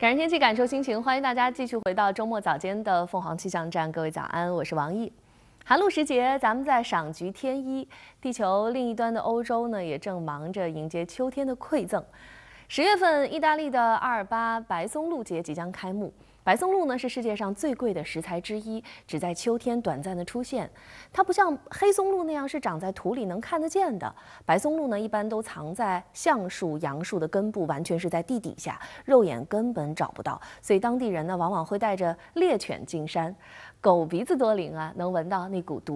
感人天气，感受心情，欢迎大家继续回到周末早间的凤凰气象站。各位早安，我是王毅。寒露时节，咱们在赏菊添衣。地球另一端的欧洲呢，也正忙着迎接秋天的馈赠。10月份，意大利的阿尔巴白松露节即将开幕。白松露呢是世界上最贵的食材之一，只在秋天短暂的出现。它不像黑松露那样是长在土里能看得见的，白松露呢一般都藏在橡树、杨树的根部，完全是在地底下，肉眼根本找不到。所以当地人呢往往会带着猎犬进山，狗鼻子多灵啊，能闻到那股毒